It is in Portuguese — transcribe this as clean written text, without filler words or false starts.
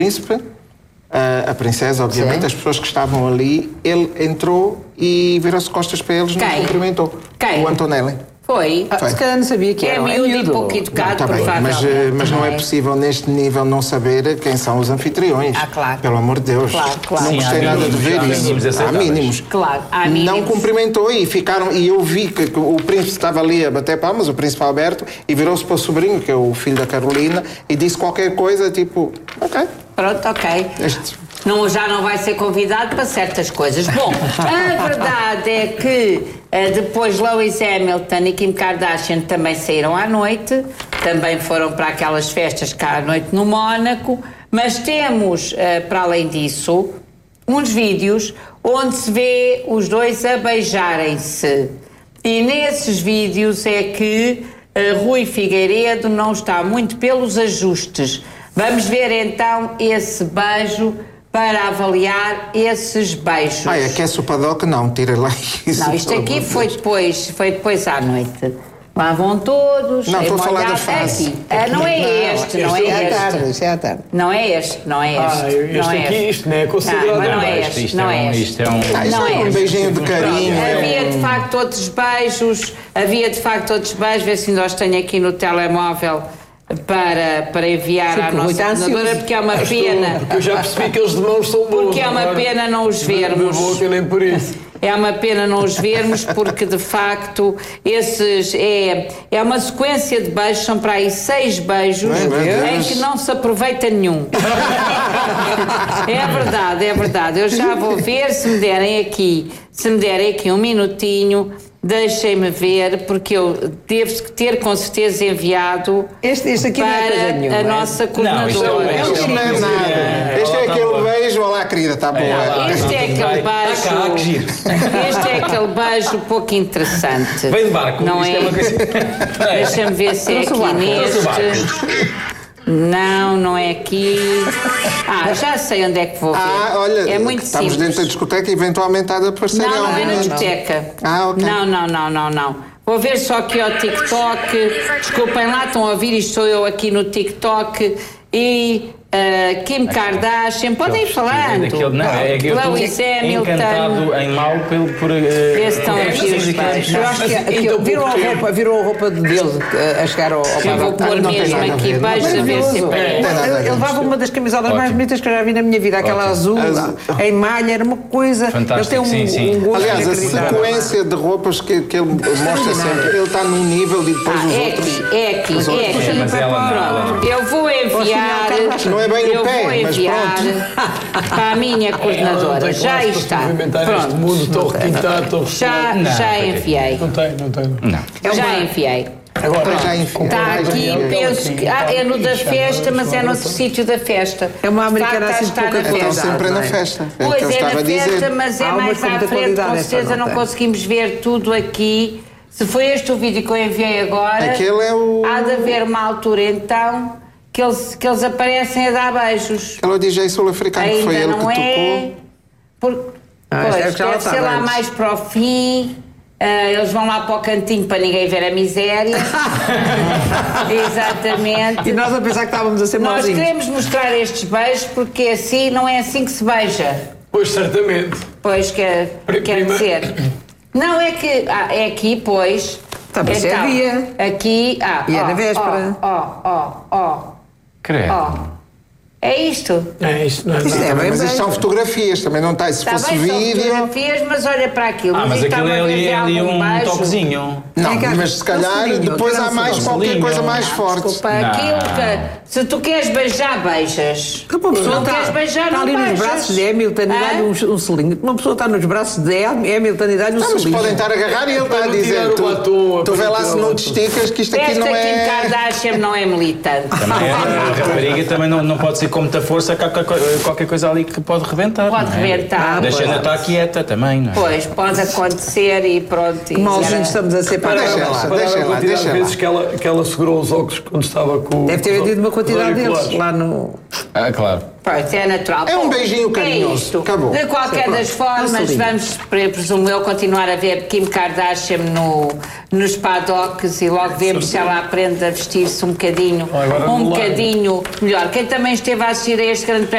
príncipe, a princesa, obviamente, sim, as pessoas que estavam ali, ele entrou e virou-se costas para eles, não cumprimentou. Quem? O Antonelli. Foi? Se calhar não sabia que era. É miúdo e pouco educado, provavelmente. Mas não é possível, neste nível, não saber quem são os anfitriões. Claro. Pelo amor de Deus. Claro. Não gostei nada de ver isso. Há mínimos. Claro, há mínimos. Não cumprimentou e ficaram... E eu vi que o príncipe estava ali a bater palmas, o príncipe Alberto, e virou-se para o sobrinho, que é o filho da Carolina, e disse qualquer coisa, tipo... Ok. Pronto, ok. Já não vai ser convidado para certas coisas. Bom, a verdade é que depois Lewis Hamilton e Kim Kardashian também saíram à noite, também foram para aquelas festas cá à noite no Mónaco, mas temos, para além disso, uns vídeos onde se vê os dois a beijarem-se. E nesses vídeos é que Rui Figueiredo não está muito pelos ajustes. Vamos ver então esse beijo para avaliar esses beijos. Aquece o paddock? Não, tira lá isso. Não, isto aqui foi depois à noite. Lá vão todos. Não, estou a falar da fase. Não é este, não é este. Isto é à tarde. Não é este, não é este. Este aqui, isto não é considerado. Não é este, não é este. Isto é um beijinho de carinho. Havia de facto outros beijos, vê se ainda os tenho aqui no telemóvel. Para enviar à nossa coordenadora, porque é uma pena. Porque eu já percebi que eles de mãos são bons. Porque é uma pena não os vermos. Nem por isso. É uma pena não os vermos, porque de facto esses é uma sequência de beijos, são para aí 6 beijos em que não se aproveita nenhum. É verdade. Eu já vou ver, se me derem aqui um minutinho. Deixem-me ver, porque eu devo ter com certeza enviado este aqui para a nossa coordenadora. Não é nada. Este é aquele beijo, olá querida, está boa. Este é aquele beijo pouco interessante. Vem de barco, não é? Deixa-me ver se é aqui neste. Não é aqui. Já sei onde é que vou ver. Olha, é muito estamos simples. dentro da discoteca e eventualmente há de aparecer. Não é na discoteca. Ok. Não. Vou ver só aqui ao TikTok. Desculpem lá, estão a ouvir, isto sou eu aqui no TikTok. E Kim Kardashian, podem ir falando. É que eu estou encantado em mal por estão eu acho que virou a roupa dele a chegar ao eu vou pôr mesmo aqui baixo a ver se ele levava uma das camisolas mais bonitas que eu já vi na minha vida, aquela azul em malha, era uma coisa. Fantástico, um gosto. Aliás, a sequência de roupas que ele mostra sempre, ele está num nível e depois os outros. É aqui. Mas ela eu vou enviar. Não é bem no pé, mas pronto. Para a minha coordenadora. Já está. Pronto. Mundo tão requintado, já enviei. Não tem. Já enviei. Agora já enfiei. Está aqui, penso que é no da festa, mas é noutro sítio da festa. É uma americana assim de pouca qualidade. Estão sempre na festa. Pois é, na festa, mas é mais à frente, com certeza não conseguimos ver tudo aqui. Se foi este o vídeo que eu enviei agora, há de haver uma altura então que eles aparecem a dar beijos. Aquele DJ sul-africano que foi ele que tocou. Deve ser lá mais para o fim. Eles vão lá para o cantinho para ninguém ver a miséria. Exatamente. E nós a pensar que estávamos a ser Nós malzinhos. queremos mostrar estes beijos porque assim não é assim que se beija. Pois, certamente. Pois, quer dizer. Não, é que é aqui, pois. Mas é dia. Aqui, e é na véspera. Credo. É isto. É isto, não é tocou. nada. Mas isto são fotografias, também não está. Se fosse vídeo. São fotografias, mas olha para aquilo. Mas aquilo é ali um toquezinho. Não, mas se calhar depois há mais qualquer coisa mais forte. Desculpa, aquilo que. Se tu queres beijar, beijas. Uma pessoa não queres beijar, está não ali beijas. nos braços de Hamilton e dá-lhe um selinho. Uma pessoa está nos braços de Hamilton e dá-lhe um selinho. Mas podem estar a agarrar e ele está a dizer: tu vê lá se não te esticas, que isto aqui não é. Esta Kim Kardashian não é militante. Também a rapariga também não pode ser com muita força, qualquer coisa ali que pode rebentar. Pode rebentar. Deixa-na estar quieta também, não é? Pois, pode acontecer e pronto. Que malzinhos estamos a ser para Deixa lá. Às vezes que ela segurou os óculos quando estava com. Deve ter vendido uma quantidade deles lá no. Claro. Pois, é natural. É um beijinho carinhoso. Acabou. De qualquer das formas, vamos, presumo eu, continuar a ver Kim Kardashian nos paddocks e logo vemos se ela aprende a vestir-se um bocadinho melhor. Quem também esteve a assistir a este grande prémio